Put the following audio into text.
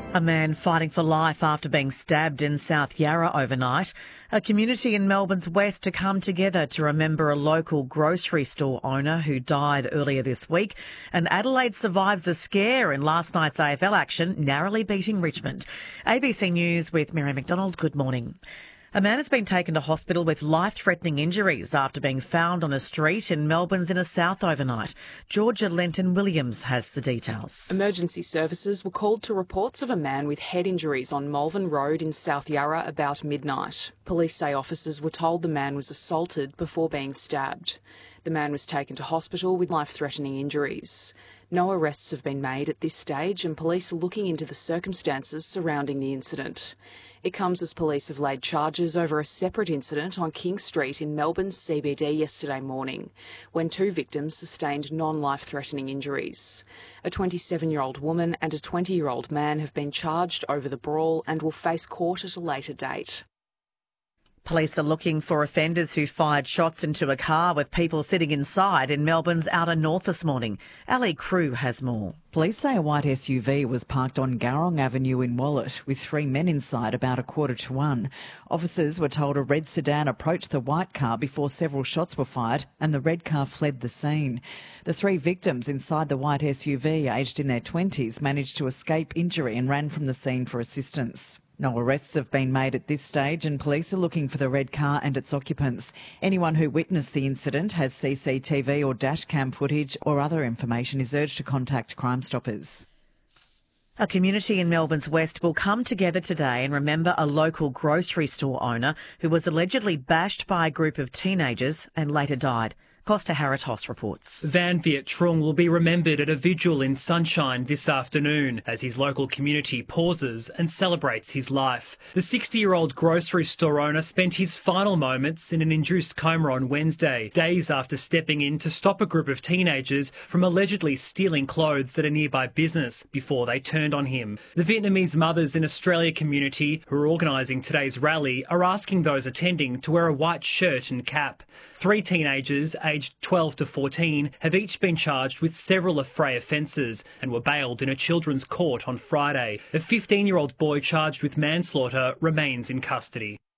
A man fighting for life after being stabbed in South Yarra overnight. A community in Melbourne's west to come together to remember a local grocery store owner who died earlier this week. And Adelaide survives a scare in last night's AFL action, narrowly beating Richmond. ABC News with Mary McDonald. Good morning. A man has been taken to hospital with life-threatening injuries after being found on a street in Melbourne's inner south overnight. Georgia Lenton-Williams has the details. Emergency services were called to reports of a man with head injuries on Malvern Road in South Yarra about midnight. Police say officers were told the man was assaulted before being stabbed. The man was taken to hospital with life-threatening injuries. No arrests have been made at this stage, and police are looking into the circumstances surrounding the incident. It comes as police have laid charges over a separate incident on King Street in Melbourne's CBD yesterday morning, when two victims sustained non-life-threatening injuries. A 27-year-old woman and a 20-year-old man have been charged over the brawl and will face court at a later date. Police are looking for offenders who fired shots into a car with people sitting inside in Melbourne's outer north this morning. Ali Crew has more. Police say a white SUV was parked on Garrong Avenue in Wallet with three men inside about 1:15. Officers were told a red sedan approached the white car before several shots were fired and the red car fled the scene. The three victims inside the white SUV, aged in their 20s, managed to escape injury and ran from the scene for assistance. No arrests have been made at this stage and police are looking for the red car and its occupants. Anyone who witnessed the incident, has CCTV or dashcam footage or other information, is urged to contact Crime Stoppers. A community in Melbourne's west will come together today and remember a local grocery store owner who was allegedly bashed by a group of teenagers and later died. Costa Haratos reports. Van Viet Trung will be remembered at a vigil in Sunshine this afternoon as his local community pauses and celebrates his life. The 60-year-old grocery store owner spent his final moments in an induced coma on Wednesday, days after stepping in to stop a group of teenagers from allegedly stealing clothes at a nearby business before they turned on him. The Vietnamese Mothers in Australia community, who are organising today's rally, are asking those attending to wear a white shirt and cap. Three teenagers, aged 12 to 14, have each been charged with several affray offences and were bailed in a children's court on Friday. A 15-year-old boy charged with manslaughter remains in custody.